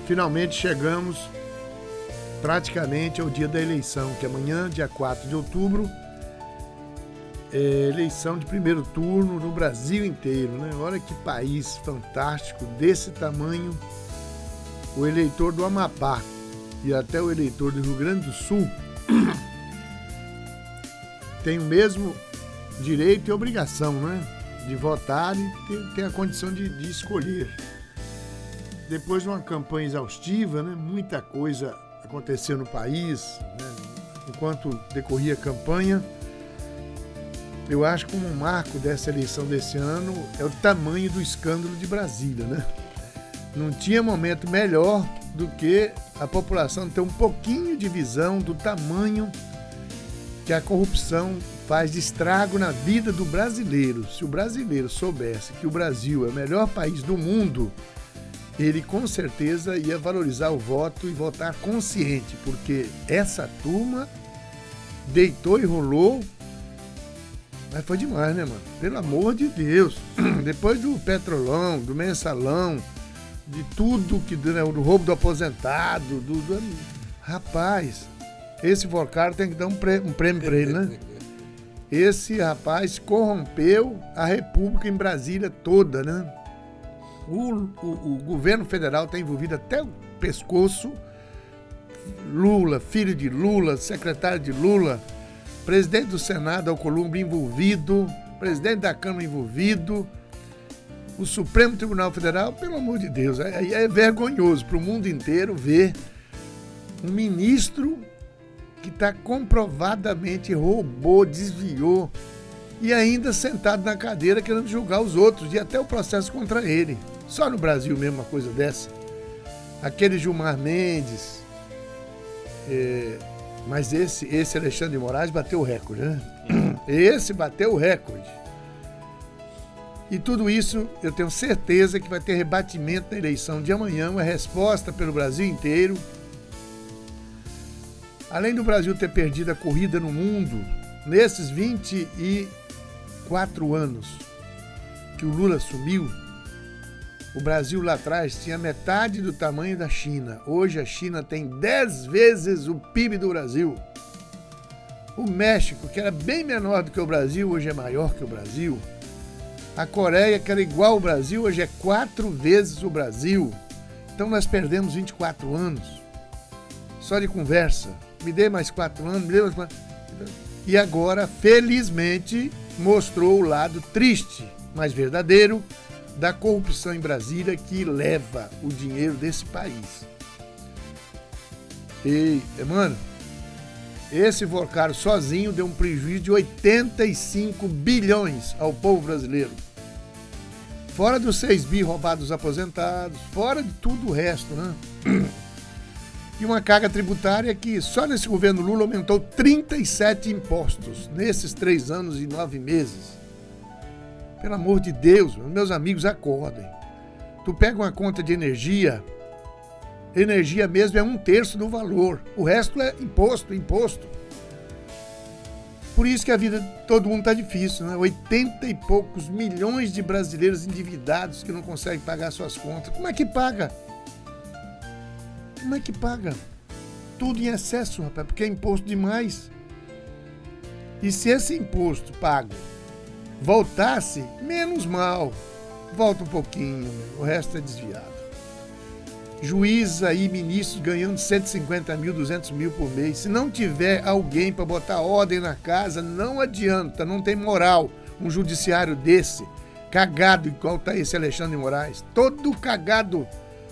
finalmente chegamos praticamente ao dia da eleição, que amanhã, dia 4 de outubro, é eleição de primeiro turno no Brasil inteiro, né? Olha que país fantástico, desse tamanho. O eleitor do Amapá e até o eleitor do Rio Grande do Sul tem o mesmo direito e obrigação, né? De votar e ter a condição de escolher. Depois de uma campanha exaustiva, né? Muita coisa aconteceu no país, né? Enquanto decorria a campanha. Eu acho que um marco dessa eleição desse ano é o tamanho do escândalo de Brasília, né? Não tinha momento melhor do que a população ter um pouquinho de visão do tamanho que a corrupção faz de estrago na vida do brasileiro. Se o brasileiro soubesse que o Brasil é o melhor país do mundo, ele com certeza ia valorizar o voto e votar consciente, porque essa turma deitou e rolou. Mas foi demais, né, mano? Pelo amor de Deus. Depois do Petrolão, do Mensalão, de tudo que do roubo do aposentado, rapaz, esse Volcaro tem que dar um prêmio pra ele, né? Esse rapaz corrompeu a República em Brasília toda, né? O governo federal está envolvido até o pescoço. Lula, filho de Lula, secretário de Lula, presidente do Senado, Alcolumbre, envolvido, presidente da Câmara envolvido, o Supremo Tribunal Federal, pelo amor de Deus, é vergonhoso para o mundo inteiro ver um ministro que está comprovadamente roubou, desviou e ainda sentado na cadeira querendo julgar os outros e até o processo contra ele. Só no Brasil mesmo uma coisa dessa. Aquele Gilmar Mendes, mas esse Alexandre de Moraes bateu o recorde, né? Esse bateu o recorde. E tudo isso eu tenho certeza que vai ter rebatimento na eleição de amanhã, uma resposta pelo Brasil inteiro. Além do Brasil ter perdido a corrida no mundo, nesses 24 anos que o Lula assumiu, o Brasil lá atrás tinha metade do tamanho da China. Hoje a China tem 10 vezes o PIB do Brasil. O México, que era bem menor do que o Brasil, hoje é maior que o Brasil. A Coreia, que era igual ao Brasil, hoje é 4 vezes o Brasil. Então nós perdemos 24 anos. Só de conversa. Me dê mais 4 anos, me dê mais 4. E agora, felizmente, mostrou o lado triste, mas verdadeiro, da corrupção em Brasília que leva o dinheiro desse país. E, mano, esse Volcaro sozinho deu um prejuízo de 85 bilhões ao povo brasileiro. Fora dos 6 bi roubados dos aposentados, fora de tudo o resto, né? E uma carga tributária que só nesse governo Lula aumentou 37 impostos nesses 3 anos e 9 meses. Pelo amor de Deus, meus amigos, acordem. Tu pega uma conta de energia mesmo é 1/3 do valor. O resto é imposto. Por isso que a vida de todo mundo tá difícil, né? 80 e poucos milhões de brasileiros endividados que não conseguem pagar suas contas. Como é que paga? Como é que paga? Tudo em excesso, rapaz, porque é imposto demais. E se esse imposto pago voltasse, menos mal. Volta um pouquinho, o resto é desviado. Juízes aí, ministros ganhando 150 mil, 200 mil por mês. Se não tiver alguém para botar ordem na casa, não adianta, não tem moral. Um judiciário desse, cagado, igual tá esse Alexandre de Moraes. Todo cagado.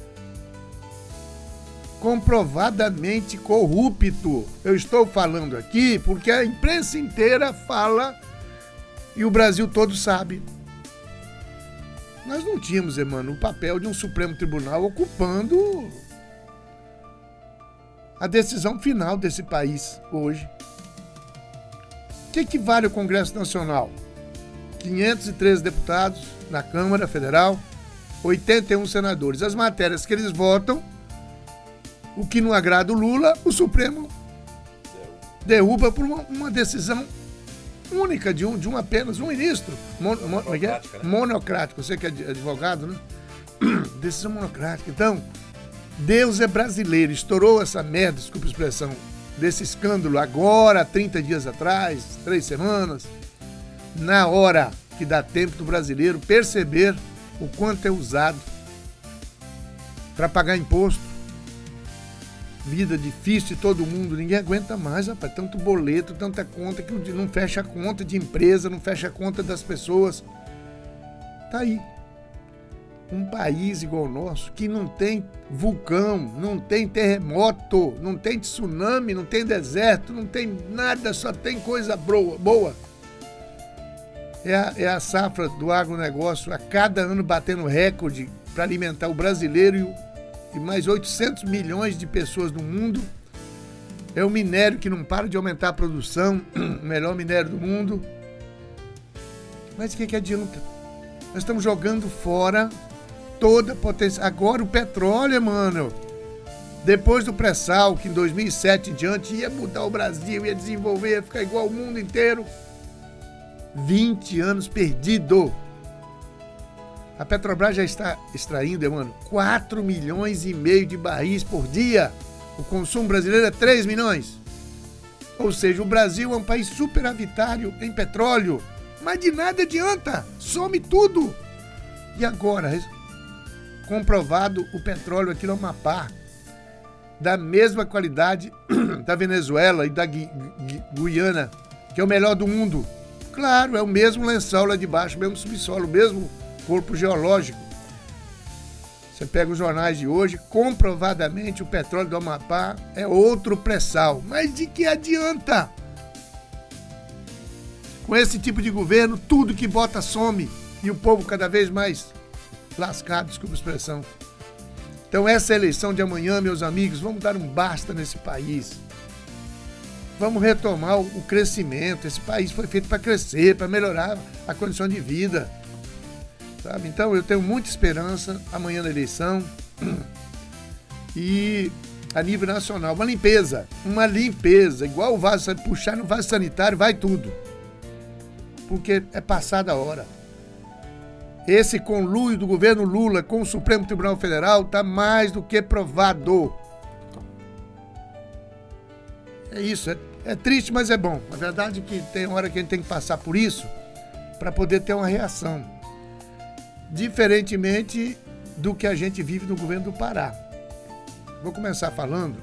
Comprovadamente corrupto. Eu estou falando aqui porque a imprensa inteira fala e o Brasil todo sabe. Nós não tínhamos, Emmanuel, o papel de um Supremo Tribunal ocupando a decisão final desse país hoje. O que vale o Congresso Nacional? 513 deputados na Câmara Federal, 81 senadores. As matérias que eles votam, o que não agrada o Lula, o Supremo derruba por uma decisão única de apenas um ministro. Monocrático. Você que é advogado, né? Decisão monocrática. Então, Deus é brasileiro. Estourou essa merda, desculpa a expressão, desse escândalo agora, 30 dias atrás, 3 semanas, na hora que dá tempo do brasileiro perceber o quanto é usado para pagar imposto. Vida difícil de todo mundo, ninguém aguenta mais, rapaz, tanto boleto, tanta conta que não fecha a conta de empresa, não fecha a conta das pessoas. Tá aí. Um país igual o nosso, que não tem vulcão, não tem terremoto, não tem tsunami, não tem deserto, não tem nada, só tem coisa boa. É a safra do agronegócio a cada ano batendo recorde para alimentar o brasileiro e mais 800 milhões de pessoas no mundo. É o minério que não para de aumentar a produção, o melhor minério do mundo. Mas o que adianta? Nós estamos jogando fora toda a potência. Agora o petróleo, mano, depois do pré-sal, que em 2007 em diante ia mudar o Brasil, ia desenvolver, ia ficar igual ao mundo inteiro. 20 anos perdido. A Petrobras já está extraindo, mano, 4,5 milhões de barris por dia. O consumo brasileiro é 3 milhões. Ou seja, o Brasil é um país superavitário em petróleo. Mas de nada adianta, some tudo. E agora, comprovado o petróleo aqui no Amapá, da mesma qualidade da Venezuela e da Guiana, que é o melhor do mundo. Claro, é o mesmo lençol lá de baixo, o mesmo subsolo, o mesmo corpo geológico. Você pega os jornais de hoje, comprovadamente o petróleo do Amapá é outro pré-sal. Mas de que adianta? Com esse tipo de governo, tudo que bota some. E o povo cada vez mais lascado, desculpa a expressão. Então essa eleição de amanhã, meus amigos, vamos dar um basta nesse país. Vamos retomar o crescimento. Esse país foi feito para crescer, para melhorar a condição de vida. Sabe? Então eu tenho muita esperança amanhã na eleição. E a nível nacional, uma limpeza, igual o vaso, puxar no vaso sanitário, vai tudo. Porque é passada a hora. Esse conluio do governo Lula com o Supremo Tribunal Federal está mais do que provado. É isso, é triste, mas é bom. A verdade é que tem hora que a gente tem que passar por isso para poder ter uma reação. Diferentemente do que a gente vive no governo do Pará. Vou começar falando.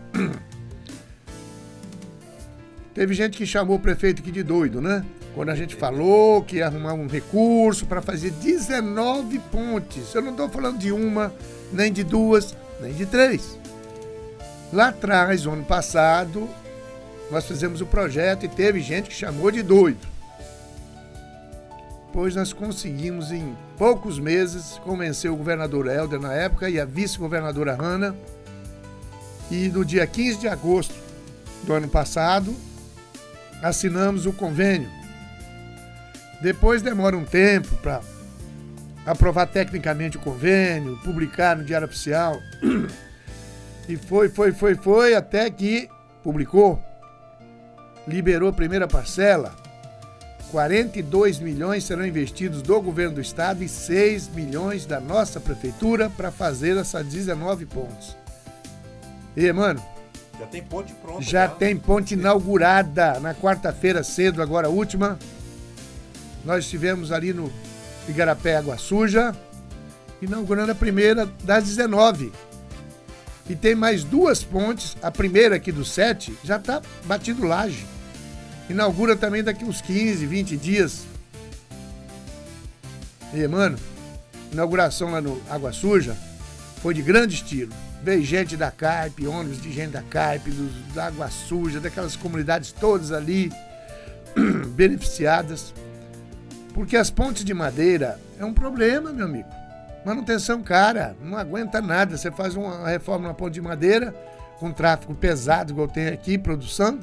Teve gente que chamou o prefeito aqui de doido, né? Quando a gente falou que ia arrumar um recurso para fazer 19 pontes. Eu não estou falando de uma, nem de duas, nem de 3. Lá atrás, no ano passado, nós fizemos o projeto e teve gente que chamou de doido. Pois nós conseguimos, em poucos meses, convencer o governador Helder na época e a vice-governadora Hanna. E no dia 15 de agosto do ano passado, assinamos o convênio. Depois demora um tempo para aprovar tecnicamente o convênio, publicar no Diário Oficial. E foi, até que publicou. Liberou a primeira parcela. 42 milhões serão investidos do governo do estado e 6 milhões da nossa prefeitura para fazer essas 19 pontes. E, mano, já tem ponte pronta. Já tem ponte inaugurada na quarta-feira cedo, agora a última. Nós estivemos ali no Igarapé Água Suja, inaugurando a primeira das 19. E tem mais 2 pontes, a primeira aqui do 7 já está batido laje. Inaugura também daqui uns 15, 20 dias. E, mano, inauguração lá no Água Suja foi de grande estilo. Veio gente da CAIP, ônibus de gente da CAIP, da Água Suja, daquelas comunidades todas ali beneficiadas. Porque as pontes de madeira é um problema, meu amigo. Manutenção cara, não aguenta nada. Você faz uma reforma na ponte de madeira, com tráfego pesado, igual tem aqui, produção.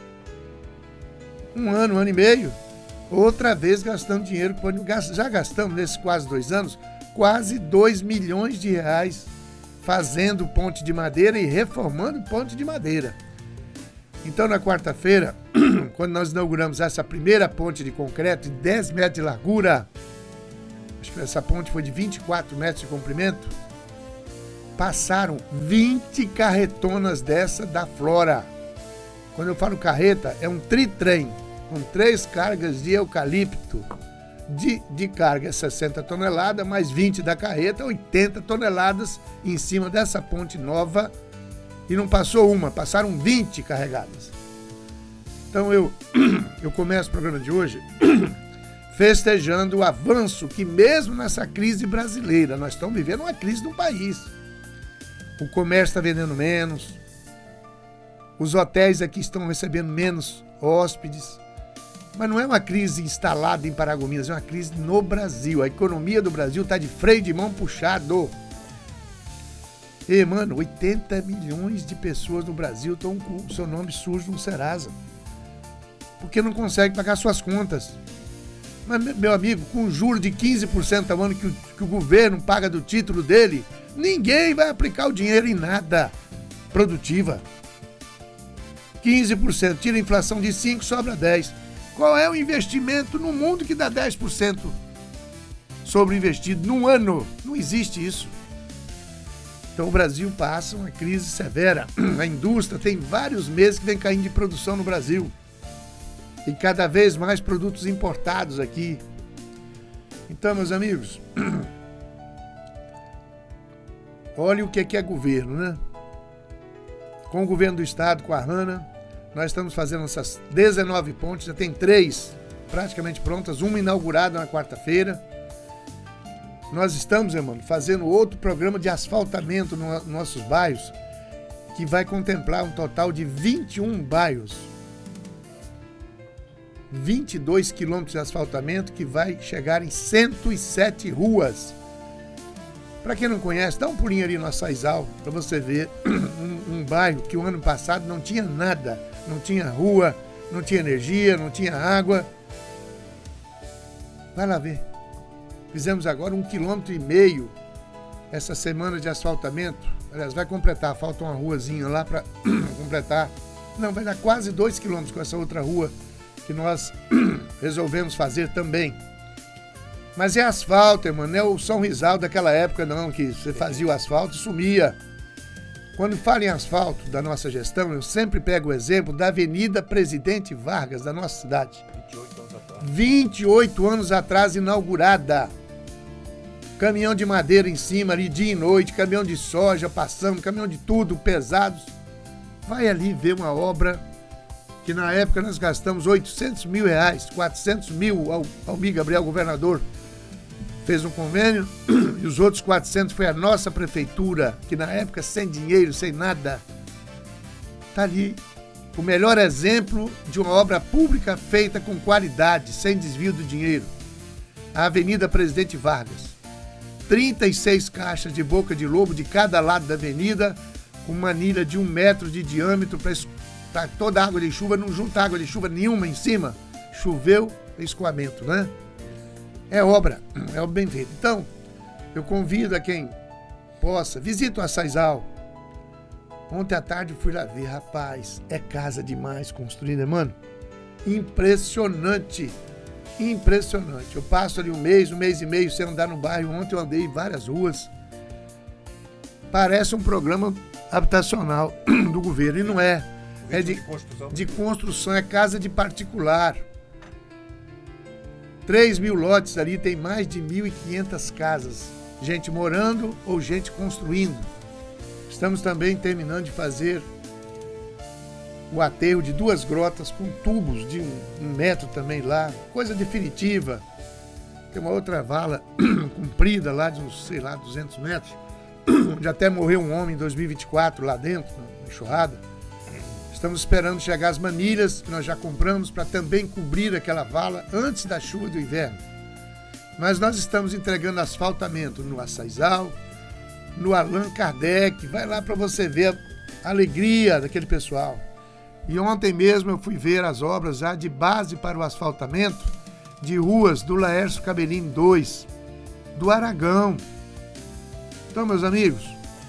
1 ano e meio, outra vez gastando dinheiro. Já gastamos nesses quase 2 anos, quase 2 milhões de reais fazendo ponte de madeira e reformando ponte de madeira. Então, na quarta-feira, quando nós inauguramos essa primeira ponte de concreto de 10 metros de largura, acho que essa ponte foi de 24 metros de comprimento, passaram 20 carretonas dessa da Flora. Quando eu falo carreta, é um tritrem com 3 cargas de eucalipto. De carga 60 toneladas, mais 20 da carreta, 80 toneladas em cima dessa ponte nova. E não passou uma, passaram 20 carregadas. Então eu começo o programa de hoje festejando o avanço que mesmo nessa crise brasileira, nós estamos vivendo uma crise no país. O comércio está vendendo menos, os hotéis aqui estão recebendo menos hóspedes, mas não é uma crise instalada em Paragominas, é uma crise no Brasil. A economia do Brasil está de freio de mão puxado. E, mano, 80 milhões de pessoas no Brasil estão com o seu nome sujo no Serasa, porque não consegue pagar suas contas. Mas, meu amigo, com juro de 15% ao ano que o governo paga do título dele, ninguém vai aplicar o dinheiro em nada produtiva. 15%, tira a inflação de 5%, sobra 10%. Qual é o investimento no mundo que dá 10% sobre investido num ano? Não existe isso. Então o Brasil passa uma crise severa. A indústria tem vários meses que vem caindo de produção no Brasil. E cada vez mais produtos importados aqui. Então, meus amigos, olha o que é governo, né? Com o governo do estado, com a Hanna, nós estamos fazendo essas 19 pontes, já tem 3 praticamente prontas, uma inaugurada na quarta-feira. Nós estamos, irmão, fazendo outro programa de asfaltamento nos nossos bairros, que vai contemplar um total de 21 bairros. 22 quilômetros de asfaltamento, que vai chegar em 107 ruas. Para quem não conhece, dá um pulinho ali no Açaizal para você ver um bairro que o ano passado não tinha nada, não tinha rua, não tinha energia, não tinha água. Vai lá ver. Fizemos agora 1,5 km essa semana de asfaltamento. Aliás, vai completar, falta uma ruazinha lá para completar. Não, vai dar quase 2 km com essa outra rua que nós resolvemos fazer também. Mas é asfalto, irmão, não é o São Rizal daquela época não, que você fazia o asfalto e sumia. Quando falo em asfalto da nossa gestão, eu sempre pego o exemplo da Avenida Presidente Vargas, da nossa cidade. 28 anos atrás inaugurada. Caminhão de madeira em cima ali, dia e noite, caminhão de soja passando, caminhão de tudo, pesados. Vai ali ver uma obra que na época nós gastamos 800 mil reais, 400 mil, Almir Gabriel, governador, fez um convênio, e os outros 400 foi a nossa prefeitura, que na época sem dinheiro, sem nada. Tá ali o melhor exemplo de uma obra pública feita com qualidade, sem desvio do dinheiro. A Avenida Presidente Vargas. 36 caixas de boca de lobo de cada lado da avenida, com uma anilha de 1 metro de diâmetro para toda a água de chuva, não junta água de chuva nenhuma em cima. Choveu, escoamento, né? É obra bem feita. Então, eu convido a quem possa, visita o Açaizal. Ontem à tarde eu fui lá ver, rapaz, é casa demais construída, mano. Impressionante, impressionante. Eu passo ali um mês e meio sem andar no bairro. Ontem eu andei em várias ruas. Parece um programa habitacional do governo, e não é. É de construção, é casa de particular. 3.000 lotes ali, tem mais de 1.500 casas. Gente morando ou gente construindo. Estamos também terminando de fazer o aterro de 2 grotas com tubos de 1 metro também lá. Coisa definitiva. Tem uma outra vala comprida lá de uns, 200 metros. Onde até morreu um homem em 2024 lá dentro, na enxurrada. Estamos esperando chegar as manilhas que nós já compramos para também cobrir aquela vala antes da chuva do inverno. Mas nós estamos entregando asfaltamento no Açaizal, no Allan Kardec. Vai lá para você ver a alegria daquele pessoal. E ontem mesmo eu fui ver as obras já de base para o asfaltamento de ruas do Laércio Cabelinho 2, do Aragão. Então, meus amigos,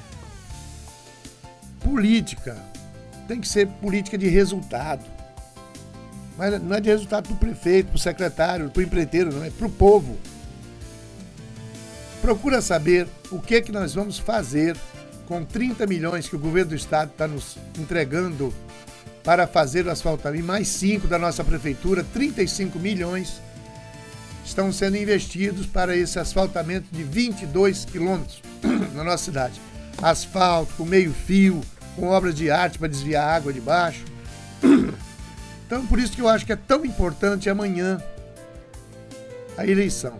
política tem que ser política de resultado. Mas não é de resultado para o prefeito, para o secretário, para o empreiteiro, não, é para o povo. Procura saber o que nós vamos fazer com 30 milhões que o governo do estado está nos entregando para fazer o asfaltamento, e mais 5 da nossa prefeitura, 35 milhões estão sendo investidos para esse asfaltamento de 22 quilômetros na nossa cidade. Asfalto, com meio-fio, com obras de arte para desviar a água de baixo. Então, por isso que eu acho que é tão importante amanhã a eleição.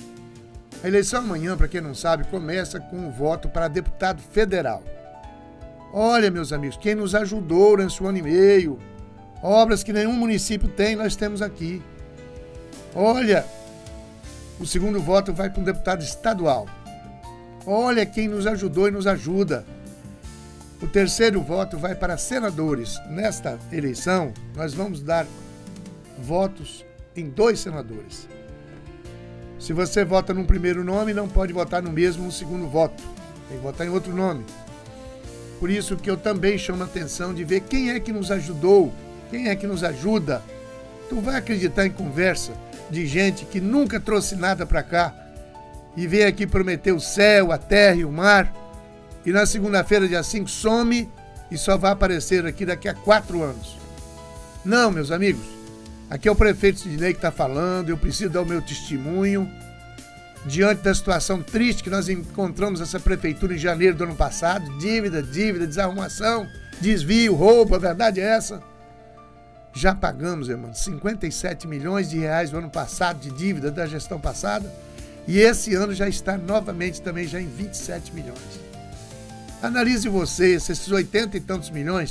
A eleição amanhã, para quem não sabe, começa com o voto para deputado federal. Olha, meus amigos, quem nos ajudou nesse 1 ano e meio, obras que nenhum município tem, nós temos aqui. Olha, o segundo voto vai para um deputado estadual. Olha quem nos ajudou e nos ajuda. O terceiro voto vai para senadores. Nesta eleição, nós vamos dar votos em 2 senadores. Se você vota num primeiro nome, não pode votar no mesmo no segundo voto. Tem que votar em outro nome. Por isso que eu também chamo a atenção de ver quem é que nos ajudou, quem é que nos ajuda. Tu vai acreditar em conversa de gente que nunca trouxe nada para cá e veio aqui prometer o céu, a terra e o mar, e na segunda-feira, dia 5, some e só vai aparecer aqui daqui a 4 anos. Não, meus amigos, aqui é o prefeito Sidnei que está falando, eu preciso dar o meu testemunho diante da situação triste que nós encontramos essa prefeitura em janeiro do ano passado, dívida, desarrumação, desvio, roubo, a verdade é essa. Já pagamos, irmão, 57 milhões de reais no ano passado de dívida da gestão passada, e esse ano já está novamente também já em 27 milhões. Analise você, se esses 80 e tantos milhões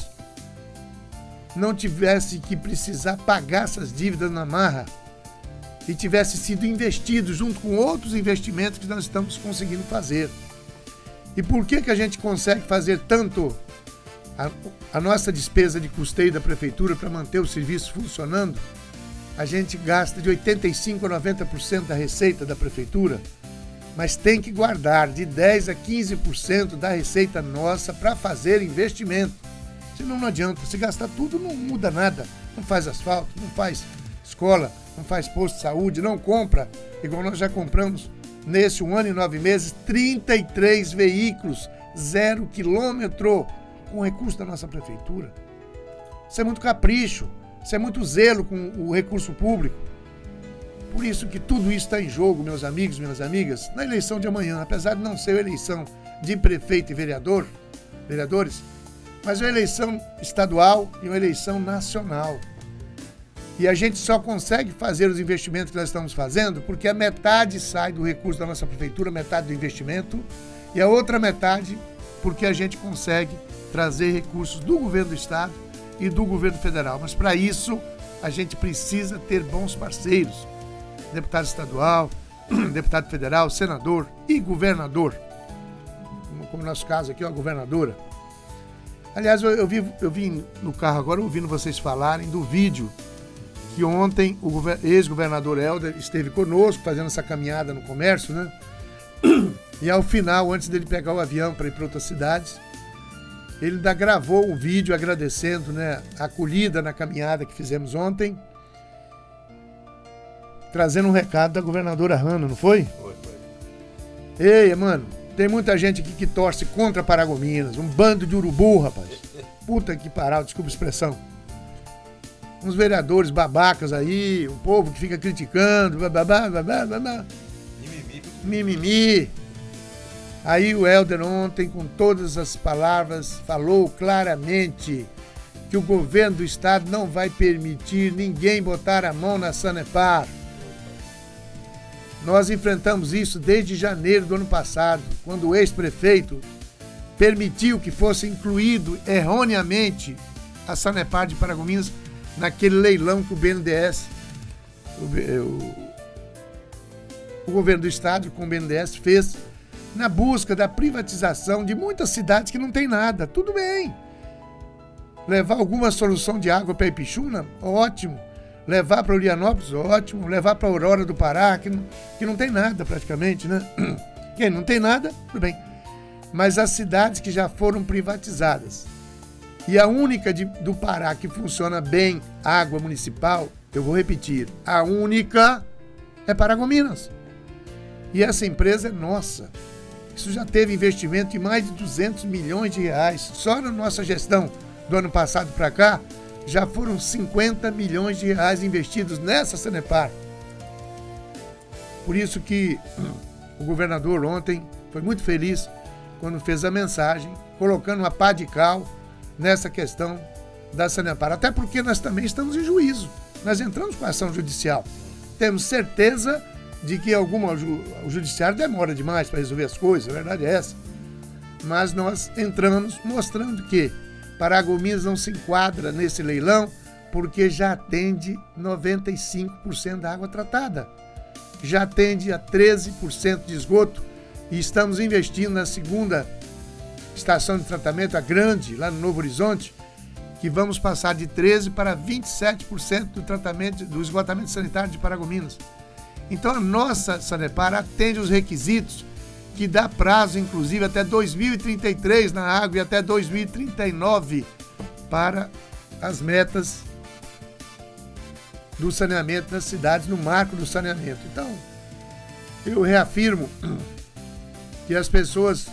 não tivesse que precisar pagar essas dívidas na marra e tivesse sido investido junto com outros investimentos que nós estamos conseguindo fazer. E por que a gente consegue fazer tanto a nossa despesa de custeio da prefeitura para manter o serviço funcionando? A gente gasta de 85% a 90% da receita da prefeitura, mas tem que guardar de 10% a 15% da receita nossa para fazer investimento. Senão não adianta, se gastar tudo não muda nada, não faz asfalto, não faz escola, não faz posto de saúde, não compra, igual nós já compramos nesse 1 ano e 9 meses, 33 veículos, 0 quilômetro, com recurso da nossa prefeitura. Isso é muito capricho, isso é muito zelo com o recurso público. Por isso que tudo isso está em jogo, meus amigos, minhas amigas, na eleição de amanhã, apesar de não ser uma eleição de prefeito e vereadores, mas uma eleição estadual e uma eleição nacional. E a gente só consegue fazer os investimentos que nós estamos fazendo porque a metade sai do recurso da nossa prefeitura, metade do investimento, e a outra metade porque a gente consegue trazer recursos do governo do estado e do governo federal. Mas para isso, a gente precisa ter bons parceiros. Deputado estadual, deputado federal, senador e governador. Como no nosso caso aqui, a governadora. Aliás, eu vim no carro agora ouvindo vocês falarem do vídeo que ontem o ex-governador Helder esteve conosco fazendo essa caminhada no comércio, né? E ao final, antes dele pegar o avião para ir para outras cidades, ele ainda gravou um vídeo agradecendo, né, a acolhida na caminhada que fizemos ontem, trazendo um recado da governadora Hanna, não foi? Foi. Ei, mano, tem muita gente aqui que torce contra Paragominas, um bando de urubu, rapaz. Puta que pariu, desculpa a expressão. Uns vereadores babacas aí, um povo que fica criticando, mimimi. Aí o Helder ontem, com todas as palavras, falou claramente que o governo do estado não vai permitir ninguém botar a mão na Sanepar. Nós enfrentamos isso desde janeiro do ano passado, quando o ex-prefeito permitiu que fosse incluído erroneamente a Sanepar de Paragominas naquele leilão que o BNDES, o governo do estado com o BNDES fez na busca da privatização de muitas cidades que não tem nada. Tudo bem. Levar alguma solução de água para Ipixuna? Ótimo. Levar para Ulianópolis? Ótimo. Levar para Aurora do Pará, que não tem nada praticamente, né? Quem não tem nada, tudo bem. Mas as cidades que já foram privatizadas. E a única do Pará que funciona bem, água municipal, eu vou repetir, a única é Paragominas. E essa empresa é nossa. Isso já teve investimento de mais de 200 milhões de reais. Só na nossa gestão do ano passado para cá, já foram 50 milhões de reais investidos nessa Sanepar. Por isso que o governador ontem foi muito feliz quando fez a mensagem, colocando uma pá de cal nessa questão da Sanepar. Até porque nós também estamos em juízo. Nós entramos com a ação judicial. Temos certeza de que o judiciário demora demais para resolver as coisas, a verdade é essa. Mas nós entramos mostrando que Paragominas não se enquadra nesse leilão porque já atende 95% da água tratada. Já atende a 13% de esgoto e estamos investindo na segunda estação de tratamento, a grande, lá no Novo Horizonte, que vamos passar de 13% para 27% do esgotamento sanitário de Paragominas. Então a nossa Sanepar atende os requisitos que dá prazo, inclusive, até 2033 na água e até 2039 para as metas do saneamento nas cidades, no marco do saneamento. Então, eu reafirmo que as pessoas,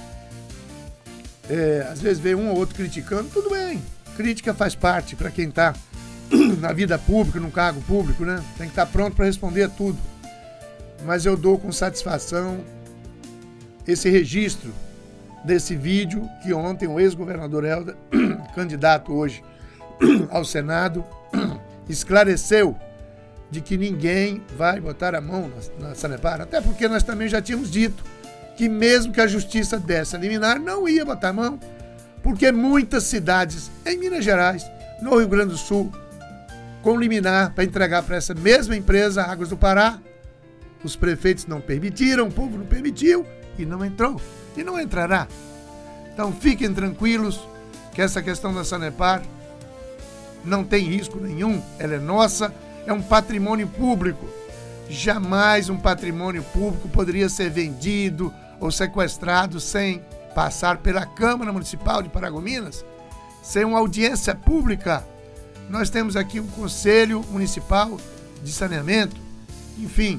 às vezes, vê um ou outro criticando, tudo bem, crítica faz parte para quem está na vida pública, no cargo público, né? Tem que estar pronto para responder a tudo. Mas eu dou com satisfação esse registro desse vídeo que ontem o ex-governador Helder, candidato hoje ao Senado, esclareceu de que ninguém vai botar a mão na Sanepar, até porque nós também já tínhamos dito que mesmo que a justiça desse a liminar, não ia botar a mão, porque muitas cidades em Minas Gerais, no Rio Grande do Sul, com liminar para entregar para essa mesma empresa, Águas do Pará, os prefeitos não permitiram, o povo não permitiu e não entrou e não entrará. Então fiquem tranquilos que essa questão da Sanepar não tem risco nenhum, ela é nossa, é um patrimônio público. Jamais um patrimônio público poderia ser vendido ou sequestrado sem passar pela Câmara Municipal de Paragominas, sem uma audiência pública. Nós temos aqui um Conselho Municipal de Saneamento, enfim,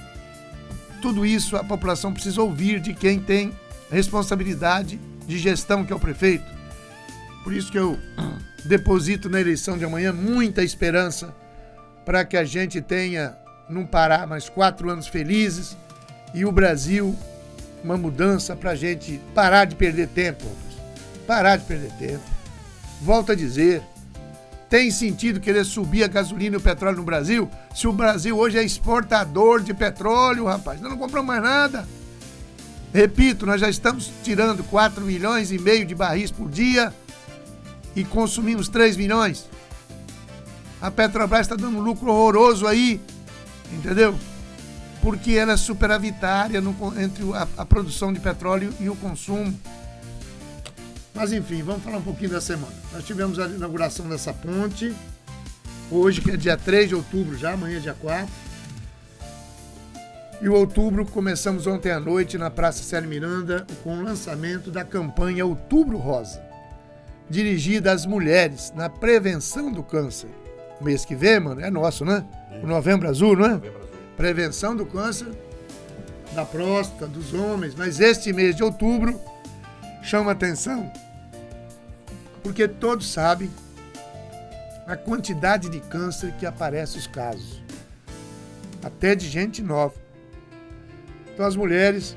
tudo isso a população precisa ouvir de quem tem responsabilidade de gestão, que é o prefeito. Por isso que eu deposito na eleição de amanhã muita esperança para que a gente tenha, no Pará, mais 4 anos felizes e o Brasil, uma mudança para a gente parar de perder tempo. Parar de perder tempo. Volto a dizer, tem sentido querer subir a gasolina e o petróleo no Brasil? Se o Brasil hoje é exportador de petróleo, rapaz, nós não compramos mais nada. Repito, nós já estamos tirando 4,5 milhões de barris por dia e consumimos 3 milhões. A Petrobras está dando um lucro horroroso aí, entendeu? Porque ela é superavitária entre a produção de petróleo e o consumo. Mas enfim, vamos falar um pouquinho da semana. Nós tivemos a inauguração dessa ponte, hoje que é dia 3 de outubro já, amanhã é dia 4. E o outubro começamos ontem à noite na Praça Célio Miranda com o lançamento da campanha Outubro Rosa, dirigida às mulheres na prevenção do câncer. O mês que vem, mano, é nosso, né? O Novembro Azul, não é? Novembro Azul. Prevenção do câncer da próstata, dos homens. Mas este mês de outubro chama atenção porque todos sabem a quantidade de câncer que aparece os casos, até de gente nova. Então as mulheres,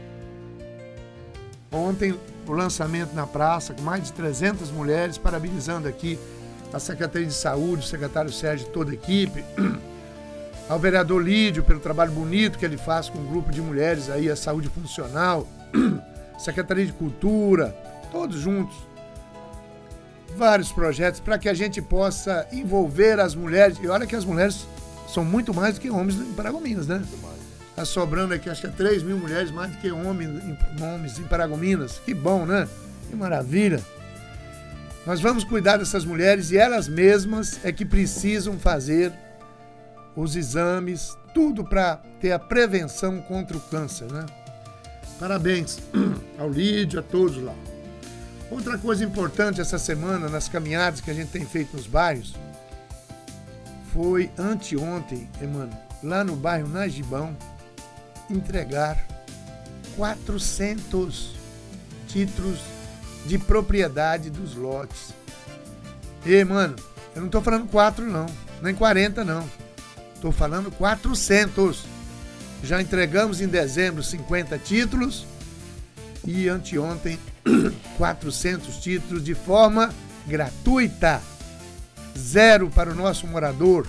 ontem o lançamento na praça, com mais de 300 mulheres, parabenizando aqui a Secretaria de Saúde, o secretário Sérgio e toda a equipe, ao vereador Lídio pelo trabalho bonito que ele faz com um grupo de mulheres aí, a saúde funcional, Secretaria de Cultura, todos juntos, vários projetos para que a gente possa envolver as mulheres. E olha que as mulheres são muito mais do que homens em Paragominas, né? Está sobrando aqui, acho que é 3 mil mulheres mais do que homens em Paragominas. Que bom, né? Que maravilha. Nós vamos cuidar dessas mulheres e elas mesmas é que precisam fazer os exames, tudo para ter a prevenção contra o câncer, né? Parabéns ao Lídio, a todos lá. Outra coisa importante essa semana, nas caminhadas que a gente tem feito nos bairros, foi anteontem, Emmanuel, lá no bairro Najibão, entregar 400 títulos de propriedade dos lotes. E, mano, eu não tô falando 4 não, nem 40 não. Tô falando 400. Já entregamos em dezembro 50 títulos e anteontem 400 títulos de forma gratuita. 0 para o nosso morador.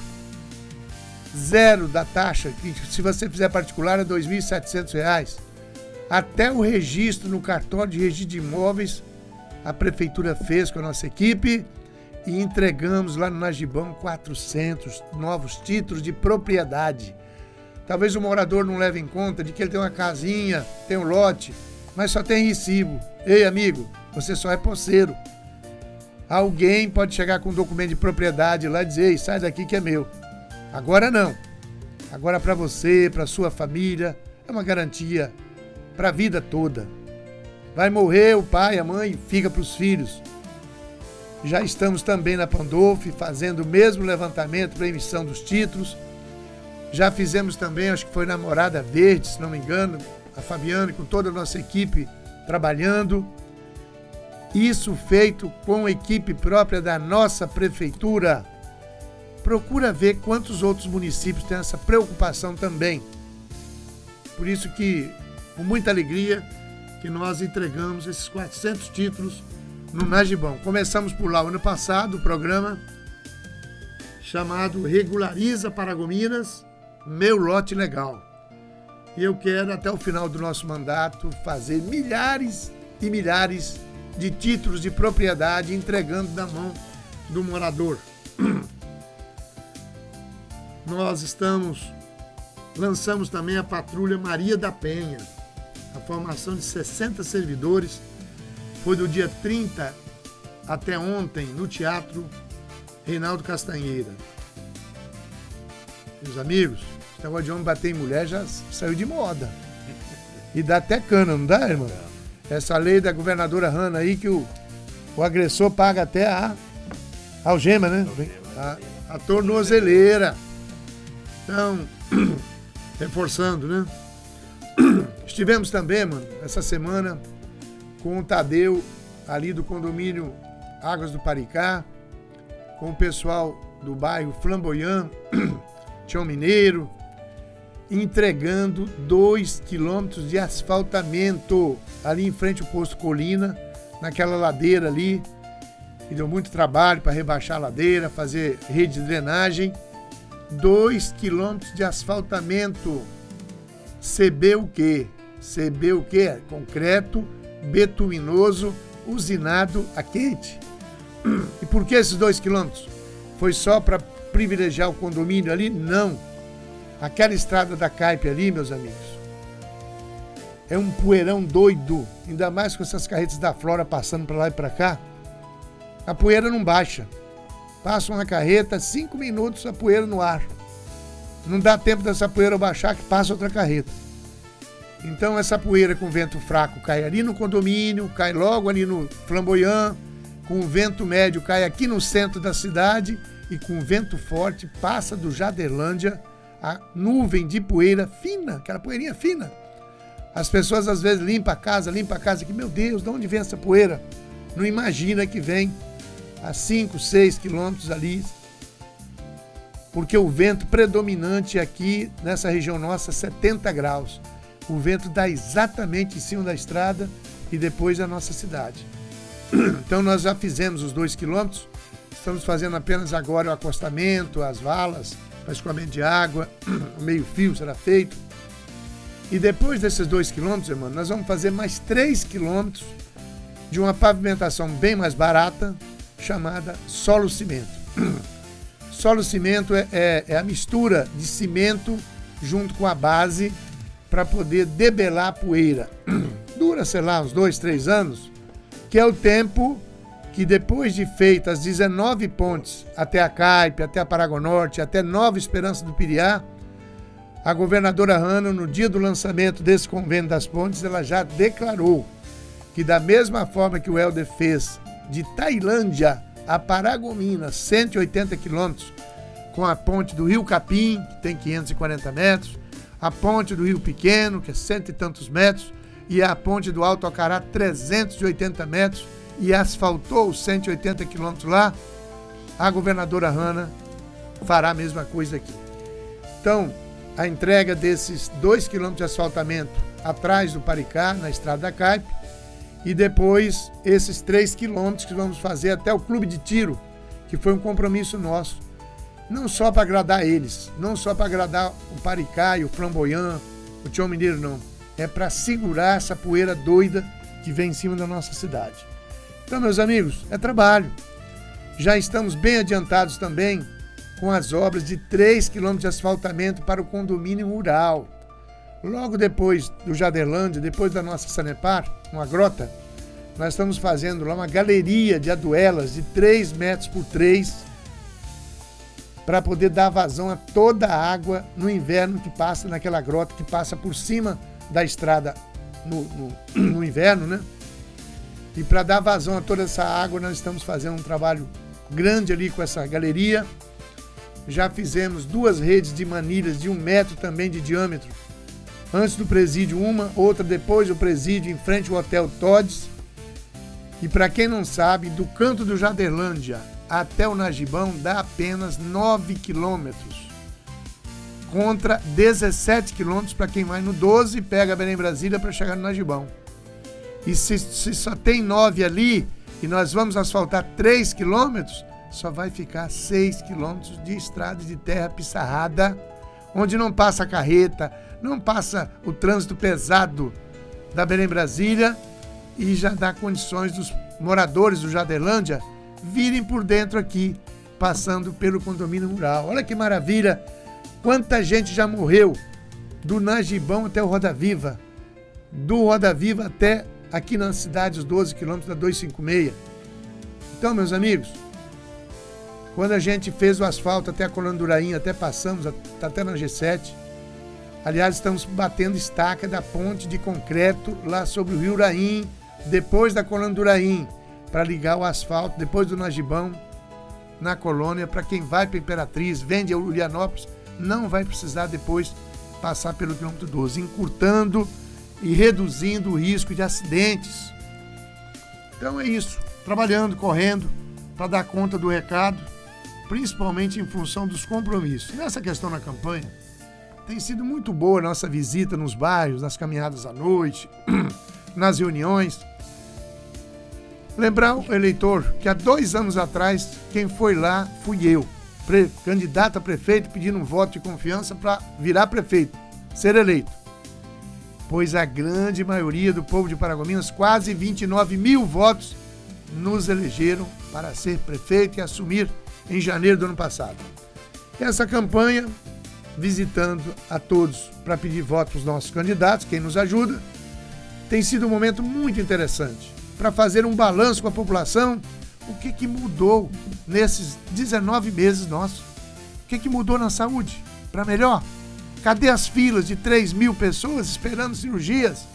0 da taxa, que se você fizer particular é R$ 2.700. Até o registro no cartório de registro de imóveis, a prefeitura fez com a nossa equipe e entregamos lá no Nagibão 400 novos títulos de propriedade. Talvez o morador não leve em conta de que ele tem uma casinha, tem um lote, mas só tem recibo. Ei, amigo, você só é posseiro. Alguém pode chegar com um documento de propriedade lá e dizer, ei, sai daqui que é meu. Agora não. Agora para você, para sua família, é uma garantia para a vida toda. Vai morrer o pai, a mãe, fica para os filhos. Já estamos também na Pandolf fazendo o mesmo levantamento para emissão dos títulos. Já fizemos também, acho que foi na Morada Verde, se não me engano, a Fabiana com toda a nossa equipe trabalhando. Isso feito com a equipe própria da nossa prefeitura. Procura ver quantos outros municípios têm essa preocupação também. Por isso que, com muita alegria, que nós entregamos esses 400 títulos no Nagibão. Começamos por lá o ano passado, o programa chamado Regulariza Paragominas, Meu Lote Legal. E eu quero, até o final do nosso mandato, fazer milhares e milhares de títulos de propriedade entregando na mão do morador. Nós lançamos também a Patrulha Maria da Penha. A formação de 60 servidores foi do dia 30 até ontem no Teatro Reinaldo Castanheira. Meus amigos, esse negócio de homem bater em mulher já saiu de moda. E dá até cana, não dá, irmão? Essa lei da governadora Hanna aí que o agressor paga até a algema, né? A tornozeleira. Então, reforçando, né? Estivemos também, mano, essa semana com o Tadeu ali do condomínio Águas do Paricá, com o pessoal do bairro Flamboyant, Tião Mineiro, entregando 2 quilômetros de asfaltamento ali em frente ao posto Colina, naquela ladeira ali, que deu muito trabalho para rebaixar a ladeira, fazer rede de drenagem. 2 quilômetros de asfaltamento. CB o quê? CB o quê? Concreto betuminoso usinado a quente. E por que esses 2 quilômetros? Foi só para privilegiar o condomínio ali? Não. Aquela estrada da Caipe ali, meus amigos, é um poeirão doido, ainda mais com essas carretas da Flora passando para lá e para cá. A poeira não baixa. Passa uma carreta, 5 minutos a poeira no ar. Não dá tempo dessa poeira baixar que passa outra carreta. Então essa poeira com vento fraco cai ali no condomínio, cai logo ali no Flamboyant, com vento médio cai aqui no centro da cidade e com vento forte passa do Jaderlândia a nuvem de poeira fina, aquela poeirinha fina. As pessoas às vezes limpam a casa que, meu Deus, de onde vem essa poeira? Não imagina que vem a 5, 6 quilômetros ali, porque o vento predominante aqui nessa região nossa é 70 graus. O vento dá exatamente em cima da estrada e depois da nossa cidade. Então nós já fizemos os 2 quilômetros, estamos fazendo apenas agora o acostamento, as valas, para escoamento de água, o meio-fio será feito. E depois desses 2 quilômetros, irmão, nós vamos fazer mais 3 quilômetros de uma pavimentação bem mais barata, chamada solo cimento. Solo cimento é a mistura de cimento junto com a base para poder debelar a poeira. Dura, sei lá, uns 2, 3 anos, que é o tempo que depois de feitas as 19 pontes até a Caipe, até a Paragonorte, até Nova Esperança do Piriá, a governadora Hanna, no dia do lançamento desse convênio das pontes, ela já declarou que da mesma forma que o Helder fez de Tailândia a Paragominas, 180 quilômetros, com a ponte do Rio Capim, que tem 540 metros, a ponte do Rio Pequeno, que é 100 e tantos metros, e a ponte do Alto Acará 380 metros e asfaltou os 180 quilômetros lá, a governadora Hanna fará a mesma coisa aqui. Então, a entrega desses 2 quilômetros de asfaltamento atrás do Paricá, na Estrada da Caipe, e depois esses 3 quilômetros que vamos fazer até o Clube de Tiro, que foi um compromisso nosso, não só para agradar eles, não só para agradar o Paricá e o Flamboyant, o Tião Mineiro, não. É para segurar essa poeira doida que vem em cima da nossa cidade. Então, meus amigos, é trabalho. Já estamos bem adiantados também com as obras de 3 quilômetros de asfaltamento para o condomínio rural. Logo depois do Jaderlândia, depois da nossa Sanepar, uma grota, nós estamos fazendo lá uma galeria de aduelas de 3 metros por 3 para poder dar vazão a toda a água no inverno que passa naquela grota, que passa por cima da estrada no inverno, né? E para dar vazão a toda essa água, nós estamos fazendo um trabalho grande ali com essa galeria. Já fizemos 2 redes de manilhas de 1 metro também de diâmetro. Antes do presídio uma, outra depois do presídio, em frente ao Hotel Todds. E para quem não sabe, do canto do Jaderlândia até o Nagibão dá apenas 9 quilômetros. Contra 17 quilômetros para quem vai no 12 e pega Belém Brasília para chegar no Nagibão. E se só tem 9 ali e nós vamos asfaltar 3 quilômetros, só vai ficar 6 quilômetros de estrada de terra pissarrada, onde não passa carreta, não passa o trânsito pesado da Belém Brasília e já dá condições dos moradores do Jaderlândia virem por dentro aqui, passando pelo condomínio rural. Olha que maravilha! Quanta gente já morreu do Nagibão até o Roda Viva, do Roda Viva até aqui na cidade, os 12 quilômetros da 256. Então, meus amigos, quando a gente fez o asfalto até a Colônia do Uraim, até passamos, até na G7, aliás, estamos batendo estaca da ponte de concreto lá sobre o Rio Uraim, depois da Colônia do Uraim, para ligar o asfalto, depois do Nagibão, na colônia, para quem vai para Imperatriz, vende a Ulianópolis, não vai precisar depois passar pelo quilômetro 12, encurtando e reduzindo o risco de acidentes. Então é isso, trabalhando, correndo, para dar conta do recado, principalmente em função dos compromissos. Nessa questão na campanha, tem sido muito boa a nossa visita nos bairros, nas caminhadas à noite, nas reuniões. Lembrar o eleitor que há 2 anos atrás, quem foi lá fui eu, candidato a prefeito, pedindo um voto de confiança para virar prefeito, ser eleito. Pois a grande maioria do povo de Paragominas, quase 29 mil votos, nos elegeram para ser prefeito e assumir em janeiro do ano passado. Essa campanha, visitando a todos para pedir voto para os nossos candidatos, quem nos ajuda, tem sido um momento muito interessante para fazer um balanço com a população. O que mudou nesses 19 meses nossos? O que mudou na saúde? Para melhor? Cadê as filas de 3 mil pessoas esperando cirurgias?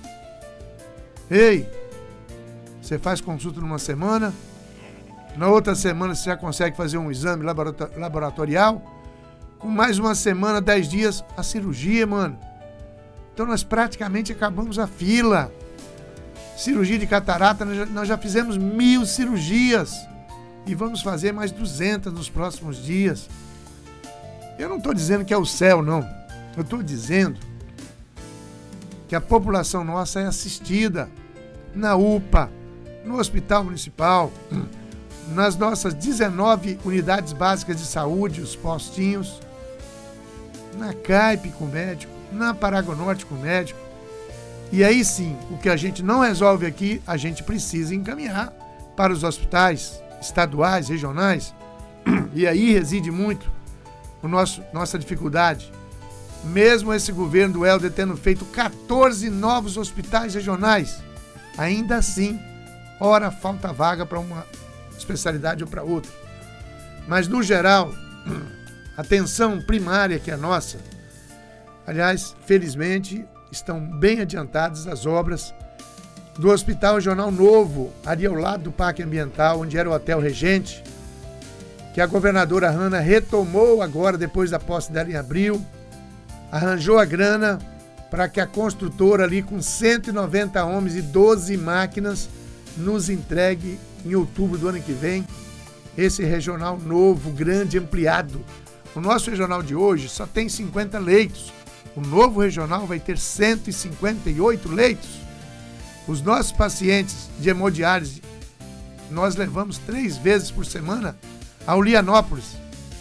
Ei, você faz consulta numa semana, na outra semana você já consegue fazer um exame laboratorial, com mais uma semana, 10 dias, a cirurgia, mano. Então nós praticamente acabamos a fila. Cirurgia de catarata, nós já fizemos 1000 cirurgias e vamos fazer mais 200 nos próximos dias. Eu não estou dizendo que é o céu, não. Eu estou dizendo que a população nossa é assistida na UPA, no Hospital Municipal, nas nossas 19 unidades básicas de saúde, os postinhos, na Caipe com médico, na Paragonorte com médico. E aí sim, o que a gente não resolve aqui, a gente precisa encaminhar para os hospitais estaduais, regionais. E aí reside muito nossa dificuldade. Mesmo esse governo do Helder tendo feito 14 novos hospitais regionais, ainda assim, ora falta vaga para uma especialidade ou para outra. Mas no geral, a atenção primária que é nossa, aliás, felizmente, estão bem adiantadas as obras do Hospital Regional Novo, ali ao lado do Parque Ambiental, onde era o Hotel Regente, que a governadora Hanna retomou agora, depois da posse dela em abril, arranjou a grana para que a construtora ali com 190 homens e 12 máquinas nos entregue em outubro do ano que vem esse regional novo, grande, ampliado. O nosso regional de hoje só tem 50 leitos. O novo regional vai ter 158 leitos. Os nossos pacientes de hemodiálise, nós levamos 3 vezes por semana ao Lianópolis.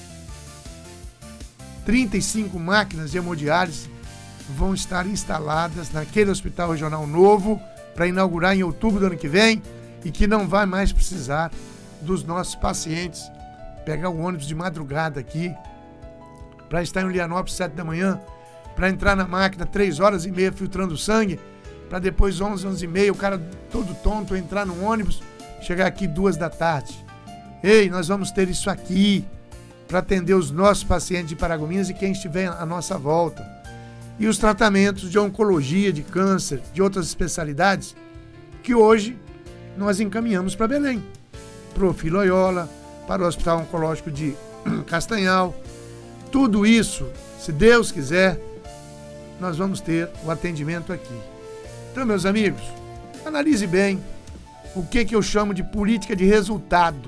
35 máquinas de hemodiálise vão estar instaladas naquele hospital regional novo para inaugurar em outubro do ano que vem e que não vai mais precisar dos nossos pacientes pegar o ônibus de madrugada aqui para estar em Lianópolis 7 da manhã, para entrar na máquina 3 horas e meia filtrando sangue, para depois 11, 11 e meia, o cara todo tonto entrar no ônibus, chegar aqui 2 da tarde. Ei, nós vamos ter isso aqui para atender os nossos pacientes de Paragominas e quem estiver à nossa volta. E os tratamentos de oncologia, de câncer, de outras especialidades, que hoje nós encaminhamos para Belém, para o Filho Loyola, para o Hospital Oncológico de Castanhal. Tudo isso, se Deus quiser, nós vamos ter o atendimento aqui. Então, meus amigos, analise bem o que eu chamo de política de resultado.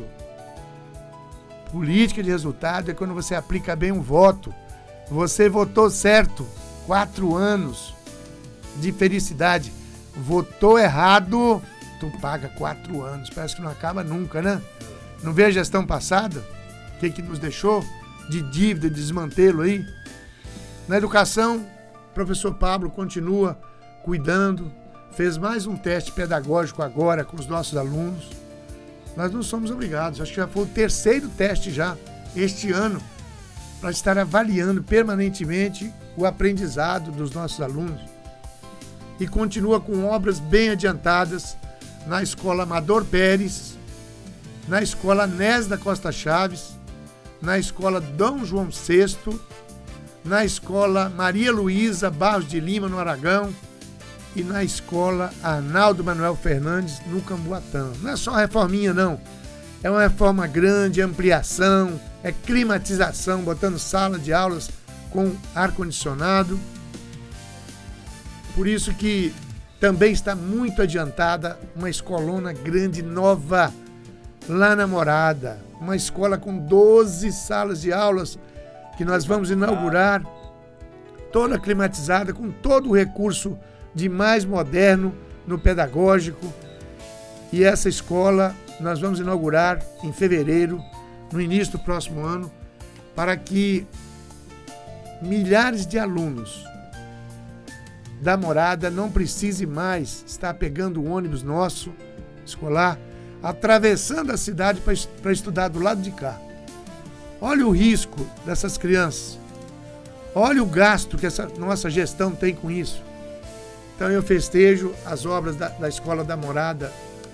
Política de resultado é quando você aplica bem um voto. Você votou certo, 4 anos de felicidade. Votou errado, tu paga 4 anos. Parece que não acaba nunca, né? Não vê a gestão passada? O que nos deixou de dívida, de desmantelo aí? Na educação, o professor Pablo continua cuidando. Fez mais um teste pedagógico agora com os nossos alunos. Nós não somos obrigados, acho que já foi o 3º teste já este ano para estar avaliando permanentemente o aprendizado dos nossos alunos. E continua com obras bem adiantadas na Escola Amador Pérez, na Escola Anés da Costa Chaves, na Escola Dom João VI, na Escola Maria Luísa Barros de Lima, no Aragão, e na Escola Arnaldo Manuel Fernandes, no Camboatã. Não é só reforminha, não. É uma reforma grande, ampliação, é climatização, botando sala de aulas com ar-condicionado. Por isso que também está muito adiantada uma escolona grande, nova, lá na Morada. Uma escola com 12 salas de aulas que nós vamos inaugurar, toda climatizada, com todo o recurso de mais moderno no pedagógico. E essa escola nós vamos inaugurar em fevereiro, no início do próximo ano, para que milhares de alunos da Morada não precise mais estar pegando o ônibus nosso escolar, atravessando a cidade para estudar do lado de cá. Olha o risco dessas crianças. Olha o gasto que essa nossa gestão tem com isso. Então eu festejo as obras da Escola da Morada.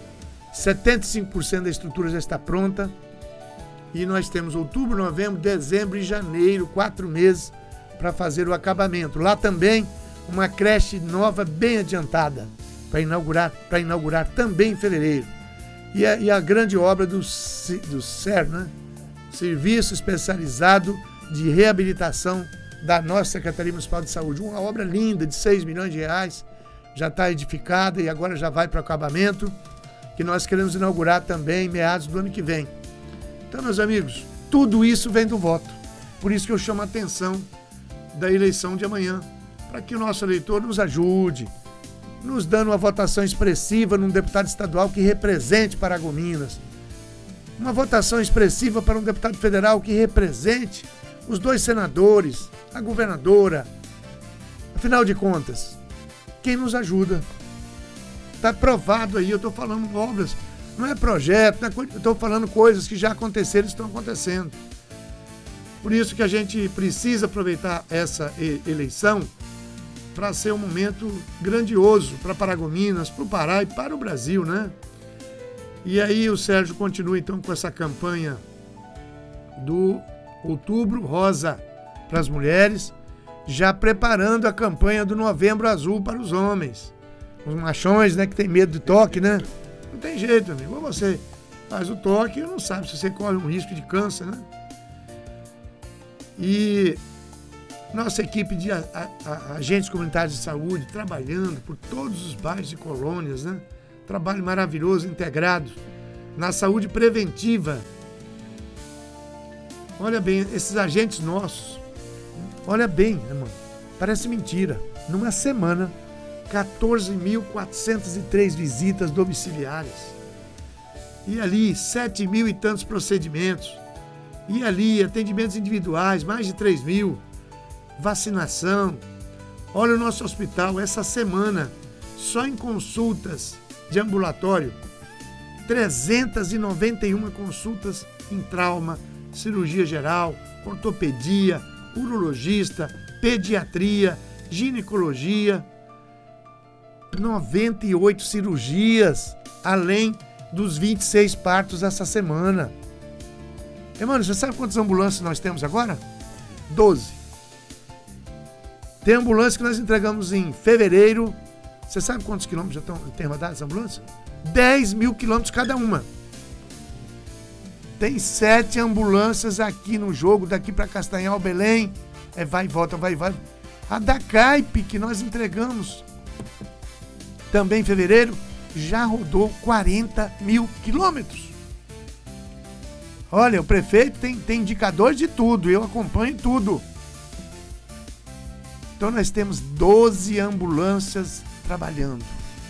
75% da estrutura já está pronta. E nós temos outubro, novembro, dezembro e janeiro, 4 meses para fazer o acabamento. Lá também uma creche nova bem adiantada para inaugurar também em fevereiro. E a grande obra do SER, né? Serviço Especializado de Reabilitação da nossa Secretaria Municipal de Saúde. Uma obra linda de 6 milhões de reais, já está edificada e agora já vai para o acabamento, que nós queremos inaugurar também em meados do ano que vem. Então, meus amigos, tudo isso vem do voto. Por isso que eu chamo a atenção da eleição de amanhã, para que o nosso eleitor nos ajude, nos dando uma votação expressiva num deputado estadual que represente Paragominas, uma votação expressiva para um deputado federal que represente os 2 senadores, a governadora. Afinal de contas, quem nos ajuda? Está provado aí, eu estou falando obras, não é projeto, eu estou falando coisas que já aconteceram e estão acontecendo. Por isso que a gente precisa aproveitar essa eleição para ser um momento grandioso para Paragominas, para o Pará e para o Brasil, né? E aí o Sérgio continua então com essa campanha do Outubro Rosa para as mulheres, já preparando a campanha do Novembro Azul para os homens. Os machões, né, que tem medo de toque, né? Não tem jeito, amigo. Ou você faz o toque e não sabe se você corre um risco de câncer, né? E Nossa equipe de agentes comunitários de saúde trabalhando por todos os bairros e colônias, né? Trabalho maravilhoso, integrado na saúde preventiva. Olha bem, esses agentes nossos, olha bem, irmão, parece mentira. Numa semana, 14.403 visitas domiciliares. E ali, 7 mil e tantos procedimentos. E ali, atendimentos individuais, mais de 3 mil. Vacinação. Olha o nosso hospital, essa semana, só em consultas de ambulatório, 391 consultas em trauma, cirurgia geral, ortopedia, urologista, pediatria, ginecologia, 98 cirurgias, além dos 26 partos essa semana. Mano, você sabe quantas ambulâncias nós temos agora? 12. Tem ambulância que nós entregamos em fevereiro. Você sabe quantos quilômetros já tem rodado essa ambulância? 10 mil quilômetros cada uma. Tem 7 ambulâncias aqui no jogo, daqui para Castanhal, Belém. Vai e volta, vai e volta. A da Caipe, que nós entregamos também em fevereiro, já rodou 40 mil quilômetros. Olha, o prefeito tem indicador de tudo, eu acompanho tudo. Então nós temos 12 ambulâncias trabalhando.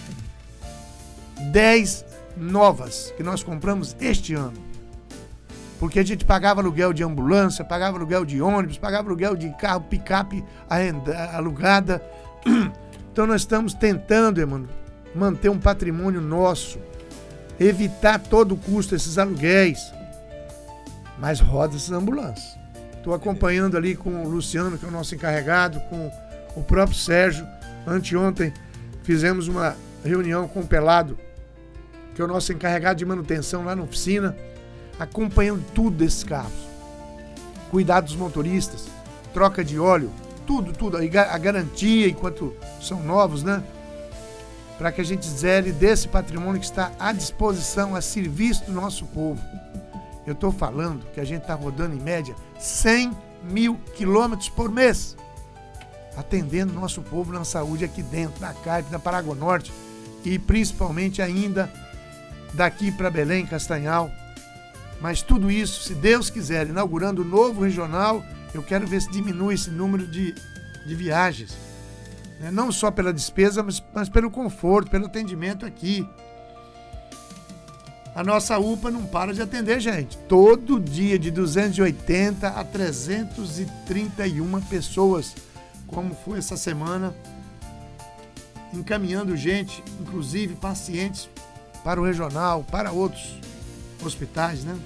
10 novas que nós compramos este ano. Porque a gente pagava aluguel de ambulância, pagava aluguel de ônibus, pagava aluguel de carro, picape alugada. Então nós estamos tentando, irmão, manter um patrimônio nosso, evitar todo o custo desses aluguéis. Mas roda essas ambulâncias. Estou acompanhando ali com o Luciano, que é o nosso encarregado, com o próprio Sérgio. Anteontem fizemos uma reunião com o Pelado, que é o nosso encarregado de manutenção lá na oficina, acompanhando tudo desses carros. Cuidado dos motoristas, troca de óleo, tudo. A garantia enquanto são novos, né? Para que a gente zele desse patrimônio que está à disposição, a serviço do nosso povo. Eu estou falando que a gente está rodando em média 100 mil quilômetros por mês, atendendo nosso povo na saúde aqui dentro, da Caipe, da Paragonorte e principalmente ainda daqui para Belém, Castanhal. Mas tudo isso, se Deus quiser, inaugurando o novo regional, eu quero ver se diminui esse número de viagens. Não só pela despesa, mas pelo conforto, pelo atendimento aqui. A nossa UPA não para de atender, gente. Todo dia, de 280 a 331 pessoas, como foi essa semana, encaminhando gente, inclusive pacientes, para o regional, para outros hospitais, né?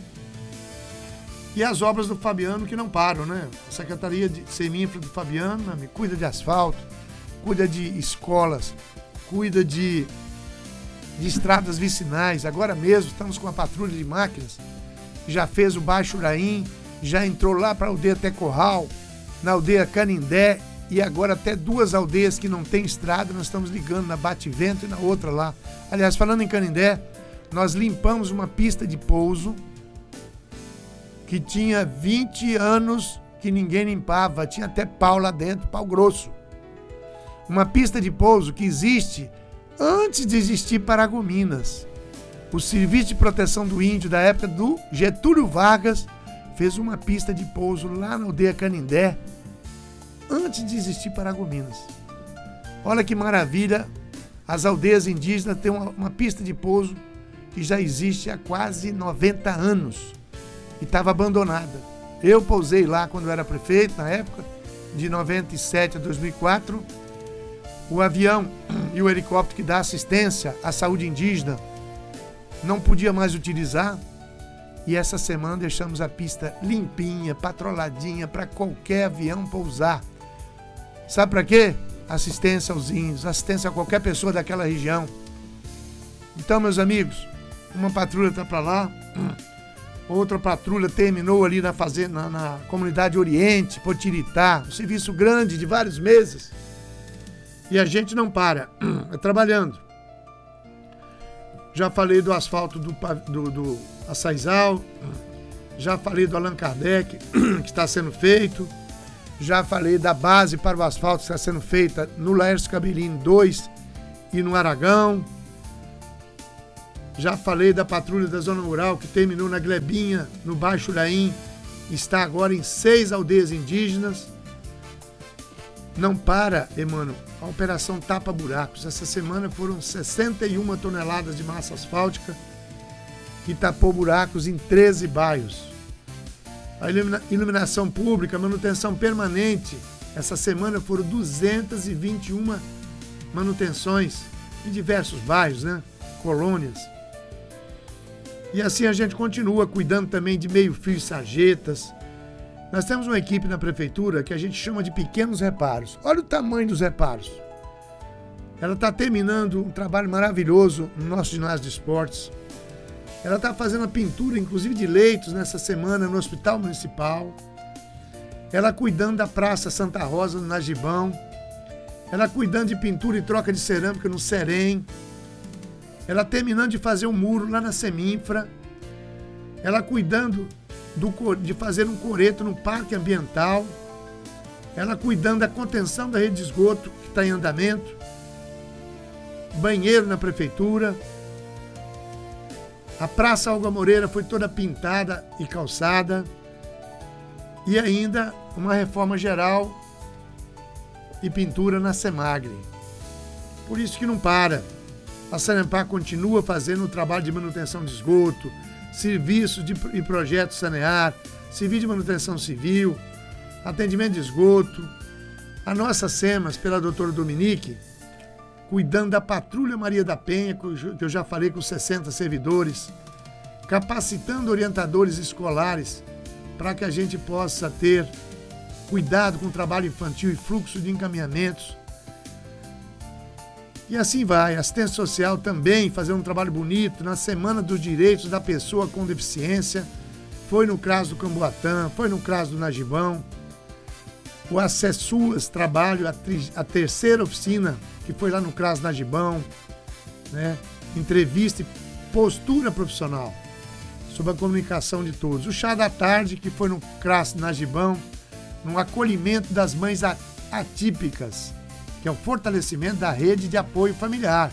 E as obras do Fabiano que não param, né? A Secretaria de Seminfra do Fabiano cuida de asfalto, cuida de escolas, cuida de estradas vicinais. Agora mesmo estamos com uma patrulha de máquinas, já fez o Baixo Uraim, já entrou lá para a aldeia Tecorral, na aldeia Canindé, e agora até 2 aldeias que não tem estrada, nós estamos ligando na Bativento e na outra lá. Aliás, falando em Canindé, nós limpamos uma pista de pouso que tinha 20 anos que ninguém limpava, tinha até pau lá dentro, pau grosso. Uma pista de pouso que existe antes de existir Paragominas. O Serviço de Proteção do Índio, da época do Getúlio Vargas, fez uma pista de pouso lá na aldeia Canindé, antes de existir Paragominas. Olha que maravilha, as aldeias indígenas têm uma pista de pouso que já existe há quase 90 anos e estava abandonada. Eu pousei lá quando eu era prefeito, na época, de 97 a 2004, o avião e o helicóptero que dá assistência à saúde indígena não podia mais utilizar, e essa semana deixamos a pista limpinha, patroladinha, para qualquer avião pousar. Sabe para quê? Assistência aos índios, assistência a qualquer pessoa daquela região. Então, meus amigos, uma patrulha está para lá, outra patrulha terminou ali na fazenda, na comunidade Oriente, Potiritá, um serviço grande de vários meses. E a gente não para, trabalhando. Já falei do asfalto do Açaizal, já falei do Allan Kardec, que está sendo feito. Já falei da base para o asfalto que está sendo feita no Laércio Cabelini 2 e no Aragão. Já falei da patrulha da Zona Rural que terminou na Glebinha, no Baixo Uraim. Está agora em 6 aldeias indígenas. Não para, Emmanuel, a operação Tapa Buracos. Essa semana foram 61 toneladas de massa asfáltica que tapou buracos em 13 bairros. A iluminação pública, manutenção permanente. Essa semana foram 221 manutenções em diversos bairros, né? Colônias. E assim a gente continua cuidando também de meio-fio e sarjetas. Nós temos uma equipe na prefeitura que a gente chama de pequenos reparos. Olha o tamanho dos reparos. Ela está terminando um trabalho maravilhoso no nosso ginásio de esportes. Ela está fazendo a pintura, inclusive, de leitos nessa semana no Hospital Municipal. Ela cuidando da Praça Santa Rosa, no Najibão. Ela cuidando de pintura e troca de cerâmica no Serem. Ela terminando de fazer um muro lá na Seminfra. Ela cuidando de fazer um coreto no Parque Ambiental. Ela cuidando da contenção da rede de esgoto, que está em andamento. Banheiro na prefeitura. A Praça Olga Moreira foi toda pintada e calçada. E ainda uma reforma geral e pintura na Semagre. Por isso que não para. A Sanepar continua fazendo o trabalho de manutenção de esgoto, serviços e projetos Sanear, serviço de manutenção civil, atendimento de esgoto. A nossa SEMAS, pela doutora Dominique, cuidando da Patrulha Maria da Penha, que eu já falei com 60 servidores, capacitando orientadores escolares para que a gente possa ter cuidado com o trabalho infantil e fluxo de encaminhamentos. E assim vai. A assistência social também fazendo um trabalho bonito na Semana dos Direitos da Pessoa com Deficiência. Foi no CRAS do Camboatã, foi no CRAS do Najibão. O Acessuas trabalho, a terceira oficina, que foi lá no CRAS Najibão, né? Entrevista e postura profissional sobre a comunicação de todos. O chá da tarde, que foi no CRAS Najibão, no acolhimento das mães atípicas, que é o fortalecimento da rede de apoio familiar.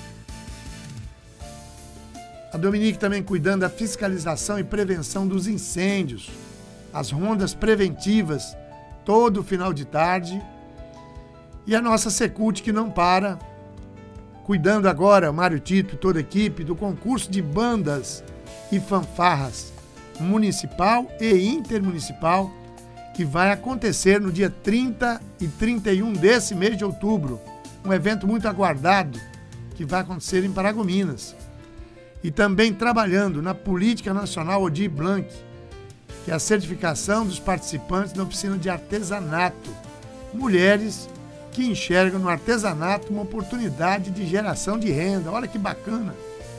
A Dominique também cuidando da fiscalização e prevenção dos incêndios, as rondas preventivas, todo final de tarde. E a nossa Secult, que não para, cuidando agora, Mário Tito e toda a equipe, do concurso de bandas e fanfarras municipal e intermunicipal, que vai acontecer no dia 30 e 31 desse mês de outubro. Um evento muito aguardado, que vai acontecer em Paragominas. E também trabalhando na Política Nacional Odir Blanc, que é a certificação dos participantes na oficina de artesanato. Mulheres que enxergam no artesanato uma oportunidade de geração de renda. Olha que bacana!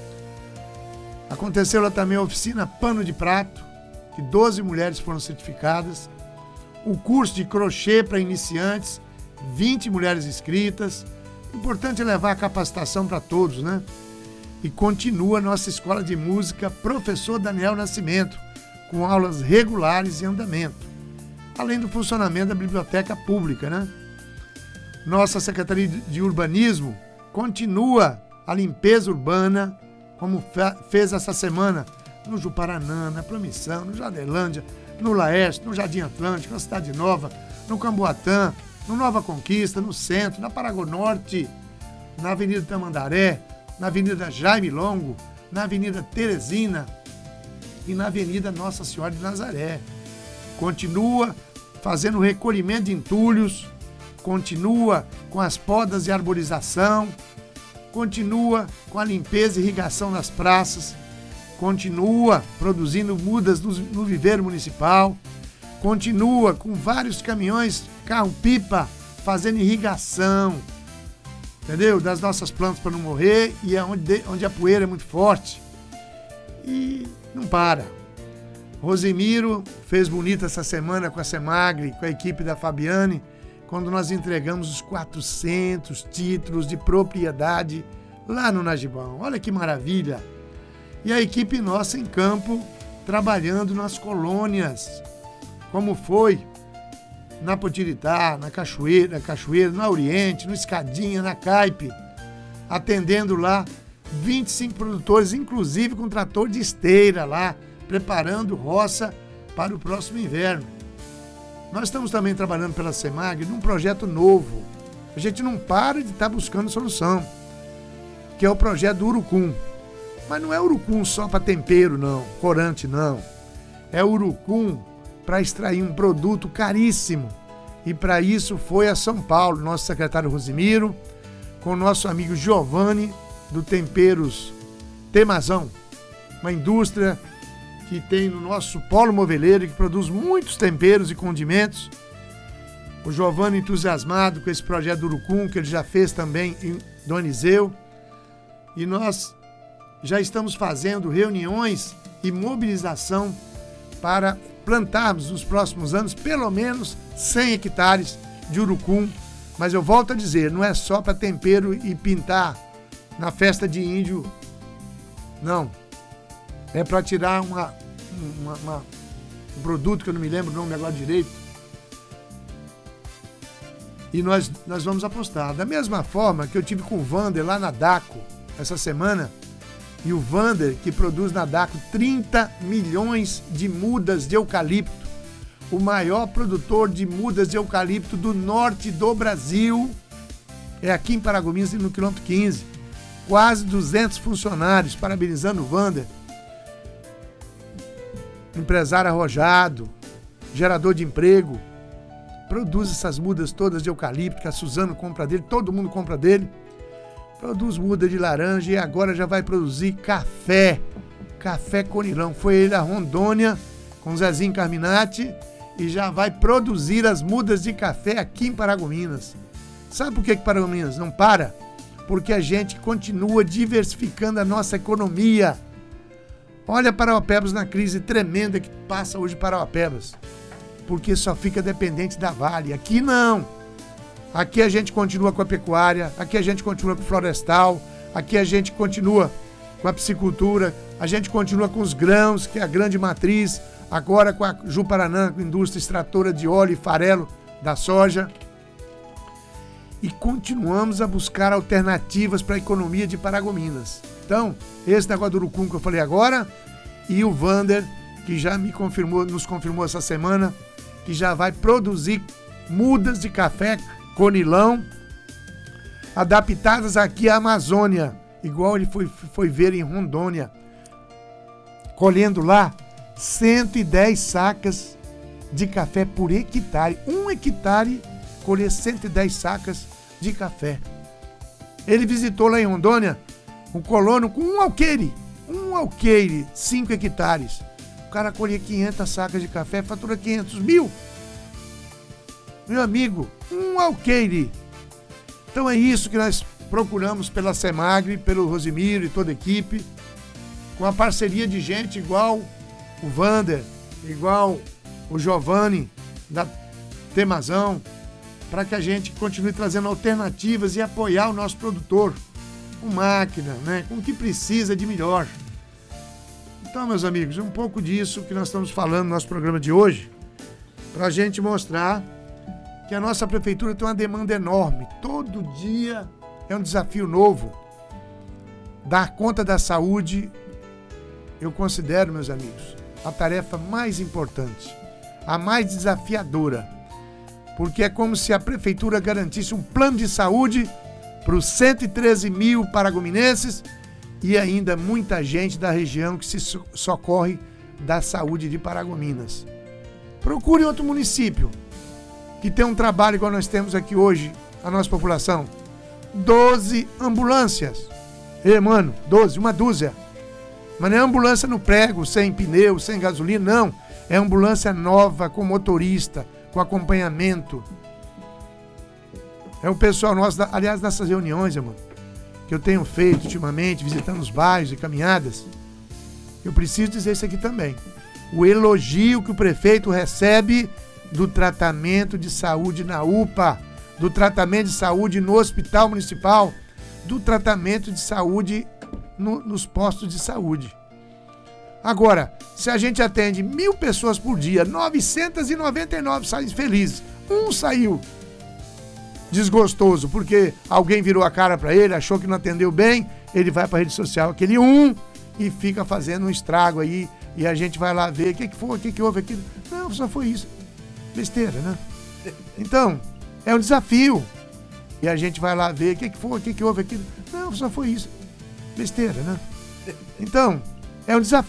Aconteceu lá também a oficina Pano de Prato, que 12 mulheres foram certificadas. O curso de crochê para iniciantes, 20 mulheres inscritas. Importante é levar a capacitação para todos, né? E continua a nossa escola de música Professor Daniel Nascimento, com aulas regulares em andamento, além do funcionamento da biblioteca pública, né? Nossa Secretaria de Urbanismo continua a limpeza urbana, como fez essa semana no Juparanã, na Promissão, no Jardelândia, no Laércio, no Jardim Atlântico, na Cidade Nova, no Camboatã, no Nova Conquista, no Centro, na Paragonorte, na Avenida Tamandaré, na Avenida Jaime Longo, na Avenida Teresina e na Avenida Nossa Senhora de Nazaré. Continua fazendo o recolhimento de entulhos, continua com as podas de arborização, continua com a limpeza e irrigação nas praças, continua produzindo mudas no viveiro municipal, continua com vários caminhões, carro-pipa, fazendo irrigação, entendeu? Das nossas plantas para não morrer, e é onde a poeira é muito forte. E não para. Rosemiro fez bonito essa semana com a Semagre, com a equipe da Fabiane, quando nós entregamos os 400 títulos de propriedade lá no Najibão. Olha que maravilha! E a equipe nossa em campo, trabalhando nas colônias, como foi na Potiritá, na Cachoeira, na Oriente, no Escadinha, na Caipe, atendendo lá 25 produtores, inclusive com trator de esteira lá, preparando roça para o próximo inverno. Nós estamos também trabalhando pela Semag num projeto novo. A gente não para de estar buscando solução, que é o projeto do urucum. Mas não é urucum só para tempero, não, corante, não. É urucum para extrair um produto caríssimo. E para isso foi a São Paulo, nosso secretário Rosimiro, com o nosso amigo Giovanni, do Temperos Temazão, uma indústria que tem no nosso polo moveleiro, que produz muitos temperos e condimentos. O Giovanni entusiasmado com esse projeto do urucum, que ele já fez também em Donizeu. E nós já estamos fazendo reuniões e mobilização para plantarmos nos próximos anos pelo menos 100 hectares de urucum. Mas eu volto a dizer, não é só para tempero e pintar na festa de índio, não. É para tirar um produto que eu não me lembro o nome agora direito. E nós vamos apostar. Da mesma forma que eu tive com o Vander lá na DACO essa semana, e o Vander, que produz na DACO 30 milhões de mudas de eucalipto, o maior produtor de mudas de eucalipto do norte do Brasil, é aqui em Paragominas, no quilômetro 15. Quase 200 funcionários, parabenizando o Vander. Empresário arrojado, gerador de emprego, produz essas mudas todas de eucalipto, que a Suzano compra dele, todo mundo compra dele. Produz muda de laranja e agora já vai produzir café conilão. Foi ele a Rondônia com o Zezinho Carminati e já vai produzir as mudas de café aqui em Paragominas. Sabe por que Paragominas não para? Porque a gente continua diversificando a nossa economia. Olha Parauapebas na crise tremenda que passa hoje Parauapebas, porque só fica dependente da Vale. Aqui não. Aqui a gente continua com a pecuária, aqui a gente continua com o florestal, aqui a gente continua com a piscicultura, a gente continua com os grãos, que é a grande matriz, agora com a Ju-Paraná, com a indústria extratora de óleo e farelo da soja. E continuamos a buscar alternativas para a economia de Paragominas. Então, esse negócio do urucum que eu falei agora, e o Vander, que já nos confirmou essa semana, que já vai produzir mudas de café conilão, adaptadas aqui à Amazônia, igual ele foi ver em Rondônia, colhendo lá 110 sacas de café por hectare. 1 hectare colher 110 sacas de café. Ele visitou lá em Rondônia um colono com um alqueire, 5 hectares. O cara colhia 500 sacas de café, fatura 500 mil. Meu amigo, um alqueire. Então é isso que nós procuramos pela Semagri, pelo Rosimiro e toda a equipe, com a parceria de gente igual o Vander, igual o Giovanni da Temazão, para que a gente continue trazendo alternativas e apoiar o nosso produtor com máquina, né, com o que precisa de melhor. Então, meus amigos, é um pouco disso que nós estamos falando no nosso programa de hoje, para a gente mostrar que a nossa prefeitura tem uma demanda enorme. Todo dia é um desafio novo. Dar conta da saúde, eu considero, meus amigos, a tarefa mais importante, a mais desafiadora, porque é como se a prefeitura garantisse um plano de saúde para os 113 mil paragominenses e ainda muita gente da região que se socorre da saúde de Paragominas. Procure outro município que tem um trabalho igual nós temos aqui hoje, a nossa população. 12 ambulâncias. Mano, 12, uma dúzia. Mas não é ambulância no prego, sem pneu, sem gasolina, não. É ambulância nova, com motorista, com acompanhamento. É o pessoal nosso, aliás, nessas reuniões, irmão, que eu tenho feito ultimamente, visitando os bairros e caminhadas, eu preciso dizer isso aqui também. O elogio que o prefeito recebe do tratamento de saúde na UPA, do tratamento de saúde no hospital municipal, do tratamento de saúde nos postos de saúde. Agora, se a gente atende 1.000 pessoas por dia, 999 saem felizes. Um saiu desgostoso porque alguém virou a cara para ele, achou que não atendeu bem, ele vai para a rede social, aquele e fica fazendo um estrago aí, e a gente vai lá ver o que foi, o que houve aquilo. Não, só foi isso. Besteira, né? Então, é um desafio. E a gente vai lá ver o que foi, o que houve aquilo. Não, só foi isso. Besteira, né? Então, é um desafio.